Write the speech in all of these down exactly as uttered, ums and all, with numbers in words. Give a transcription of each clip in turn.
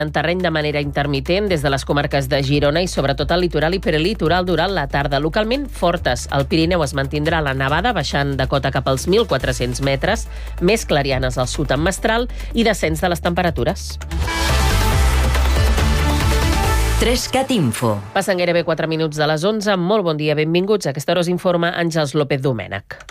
en terreny de manera intermitent des de les comarques de Girona i sobretot al litoral i prelitoral durant la tarda. Localment fortes. Al Pirineu es mantindrà la nevada baixant de cota cap als mil quatre-cents metres, més clarianes al sud amb mestral i descens de les temperatures. Trescat Info. Passen gairebé quatre minuts de les onze. Molt bon dia, benvinguts. A aquesta hora us informa Àngels López Domènech.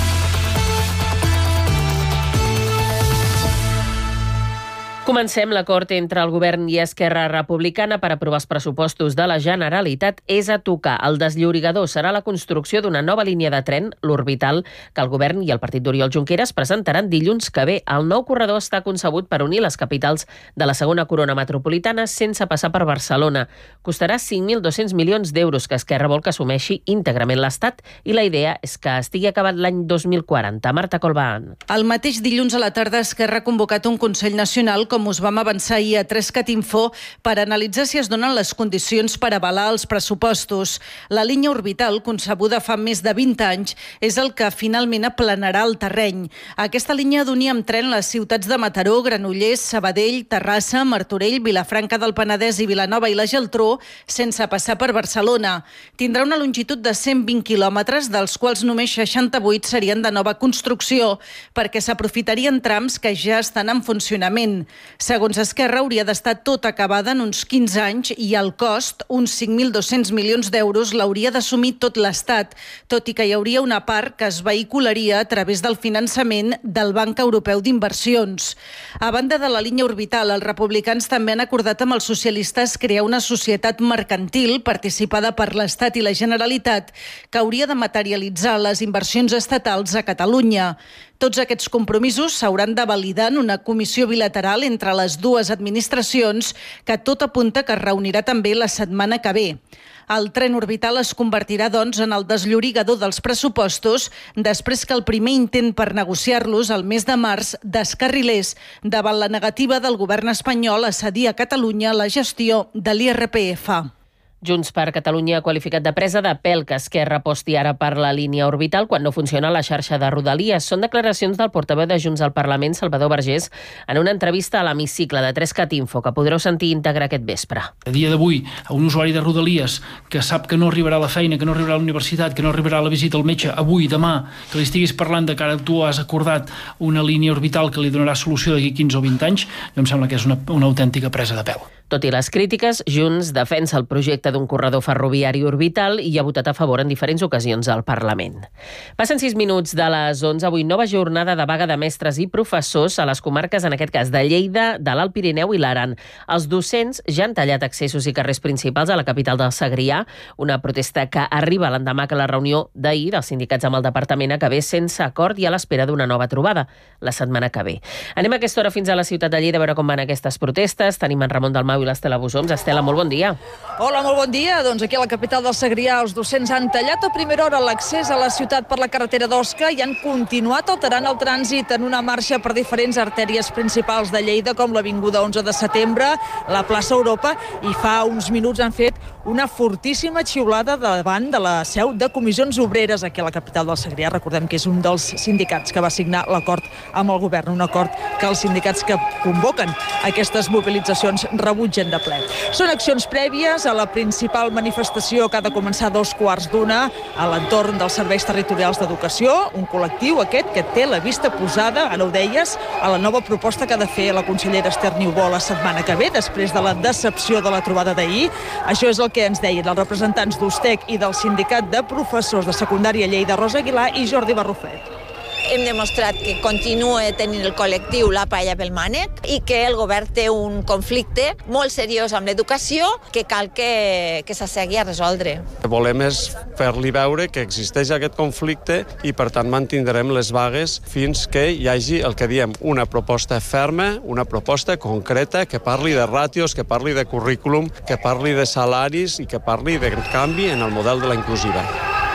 Comencem. L'acord entre el govern i Esquerra Republicana per aprovar els pressupostos de la Generalitat és a tocar. El desllorigador serà la construcció d'una nova línia de tren, l'Orbital, que el govern i el partit d'Oriol Junqueras presentaran dilluns que ve. El nou corredor està concebut per unir les capitals de la segona corona metropolitana sense passar per Barcelona. Costarà cinc mil dos-cents milions d'euros que Esquerra vol que assumeixi íntegrament l'Estat i la idea és que estigui acabat l'any dos mil quaranta. Marta Colbán. El mateix dilluns a la tarda Esquerra ha convocat un Consell Nacional com us vam avançar ahir a Trescat Info per analitzar si es donen les condicions per avalar els pressupostos. La línia Orbital, concebuda fa més de vint anys, és el que finalment aplanarà el terreny. Aquesta línia d'unir amb tren les ciutats de Mataró, Granollers, Sabadell, Terrassa, Martorell, Vilafranca del Penedès i Vilanova i la Geltrú, sense passar per Barcelona. Tindrà una longitud de cent vint quilòmetres, dels quals només seixanta-vuit serien de nova construcció, perquè s'aprofitarien trams que ja estan en funcionament. Segons Esquerra, hauria d'estar tot acabada en uns quinze anys i el cost, uns cinc mil dos-cents milions d'euros, l'hauria d'assumir tot l'Estat, tot i que hi hauria una part que es vehicularia a través del finançament del Banc Europeu d'Inversions. A banda de la línia Orbital, els republicans també han acordat amb els socialistes crear una societat mercantil participada per l'Estat i la Generalitat que hauria de materialitzar les inversions estatals a Catalunya. Tots aquests compromisos s'hauran de validar en una comissió bilateral entre les dues administracions que tot apunta que es reunirà també la setmana que ve. El tren Orbital es convertirà, doncs, en el desllorigador dels pressupostos després que el primer intent per negociar-los el mes de març descarrilés davant la negativa del govern espanyol a cedir a Catalunya la gestió de l'I R P F. Junts per Catalunya ha qualificat de presa de pèl que Esquerra aposti ara per la línia Orbital quan no funciona la xarxa de Rodalies. Són declaracions del portaveu de Junts al Parlament, Salvador Vergés, en una entrevista a l'hemicicle de Trescat Info, que podreu sentir íntegra aquest vespre. A dia d'avui, a un usuari de Rodalies que sap que no arribarà a la feina, que no arribarà a la universitat, que no arribarà a la visita al metge avui, demà, que li estiguis parlant de que ara tu has acordat una línia Orbital que li donarà solució d'aquí quinze o vint anys, jo em sembla que és una, una autèntica presa de pèl. Tot i les crítiques, Junts defensa el projecte d'un corredor ferroviari orbital i ha votat a favor en diferents ocasions al Parlament. Passen sis minuts de les onze. Avui nova jornada de vaga de mestres i professors a les comarques, en aquest cas de Lleida, de l'Alt Pirineu i l'Aran. Els docents ja han tallat accessos i carrers principals a la capital del Segrià, una protesta que arriba l'endemà que la reunió d'ahir dels sindicats amb el departament acabés sense acord i a l'espera d'una nova trobada la setmana que ve. Anem a aquesta hora fins a la ciutat de Lleida a veure com van aquestes protestes. Tenim en Ramon Dalmau i l'Estela Busoms. Estela, molt bon dia. Hola, molt bon dia. Doncs aquí a la capital del Segrià els docents han tallat a primera hora l'accés a la ciutat per la carretera d'Osca i han continuat alterant el trànsit en una marxa per diferents artèries principals de Lleida, com l'Avinguda onze de setembre, la plaça Europa, i fa uns minuts han fet una fortíssima xiulada davant de la seu de Comissions Obreres aquí a la capital del Segrià. Recordem que és un dels sindicats que va signar l'acord amb el govern, un acord que els sindicats que convoquen aquestes mobilitzacions rebutgen de ple. Són accions prèvies a la principal manifestació que ha de començar a dos quarts d'una a l'entorn dels serveis territorials d'educació, un col·lectiu aquest que té la vista posada, ara ho deies, a la nova proposta que ha de fer la consellera Esther Niubó la setmana que ve, després de la decepció de la trobada d'ahir. Això és el que ens deien els representants d'Ustec i del Sindicat de Professors de Secundària Lleida, Rosa Aguilar i Jordi Barrufet. Hem demostrat que continua tenint el col·lectiu la palla pel mànec i que el govern té un conflicte molt seriós amb l'educació que cal que, que s'assegui a resoldre. El que volem és fer-li veure que existeix aquest conflicte i per tant mantindrem les vagues fins que hi hagi el que diem una proposta ferma, una proposta concreta que parli de ràtios, que parli de currículum, que parli de salaris i que parli de canvi en el model de la inclusiva.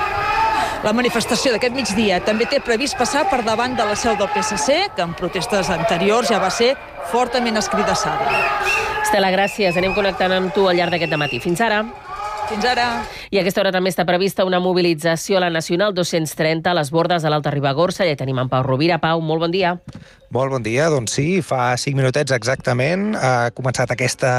La manifestació d'aquest migdia també té previst passar per davant de la seu del P S C, que en protestes anteriors ja va ser fortament escridassada. Estela, gràcies. Anem connectant amb tu al llarg d'aquest matí. Fins ara. Fins ara. I a aquesta hora també està prevista una mobilització a la Nacional dos-cents trenta a les bordes de l'Alta Ribagorça. Ja tenim en Pau Rovira. Pau, molt bon dia. Molt bon dia. Doncs sí, fa cinc minutets exactament ha començat aquesta